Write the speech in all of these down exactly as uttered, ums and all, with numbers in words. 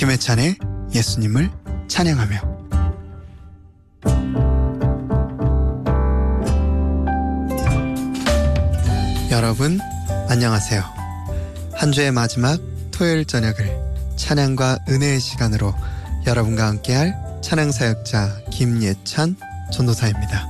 김혜찬의 예수님을 찬양하며. 여러분 안녕하세요. 한 주의 마지막 토요일 저녁을 찬양과 은혜의 시간으로 여러분과 함께할 찬양사역자 김예찬 전도사입니다.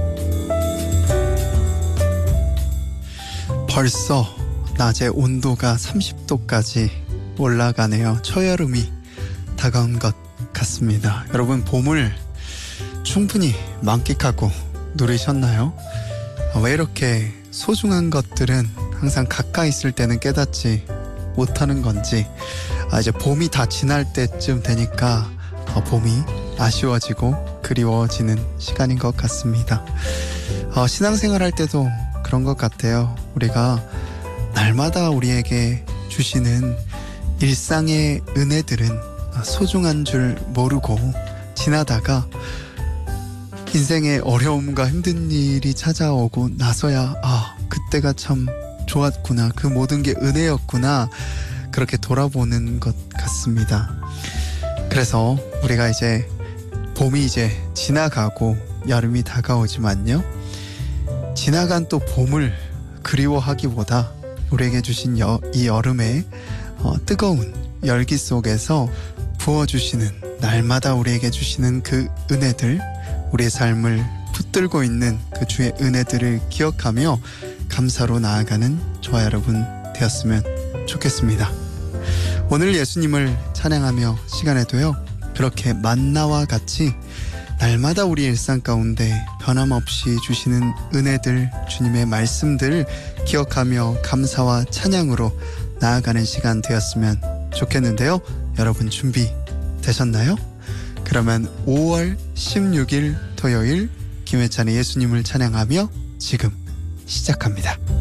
벌써 낮에 온도가 삼십 도까지 올라가네요. 초여름이 다가온 것 같습니다. 여러분 봄을 충분히 만끽하고 누리셨나요? 왜 이렇게 소중한 것들은 항상 가까이 있을 때는 깨닫지 못하는 건지, 아, 이제 봄이 다 지날 때쯤 되니까 어, 봄이 아쉬워지고 그리워지는 시간인 것 같습니다. 어, 신앙생활 할 때도 그런 것 같아요. 우리가 날마다 우리에게 주시는 일상의 은혜들은 소중한 줄 모르고 지나다가 인생의 어려움과 힘든 일이 찾아오고 나서야 아, 그때가 참 좋았구나, 그 모든 게 은혜였구나, 그렇게 돌아보는 것 같습니다. 그래서 우리가 이제 봄이 이제 지나가고 여름이 다가오지만요, 지나간 또 봄을 그리워하기보다 우리에게 주신 여, 이 여름의 어, 뜨거운 열기 속에서 부어주시는, 날마다 우리에게 주시는 그 은혜들, 우리의 삶을 붙들고 있는 그 주의 은혜들을 기억하며 감사로 나아가는 저와 여러분 되었으면 좋겠습니다. 오늘 예수님을 찬양하며 시간에도요, 그렇게 만나와 같이 날마다 우리 일상 가운데 변함없이 주시는 은혜들, 주님의 말씀들 기억하며 감사와 찬양으로 나아가는 시간 되었으면 좋겠는데요. 여러분 준비되셨나요? 그러면 오월 십육일 토요일 김혜찬의 예수님을 찬양하며 지금 시작합니다.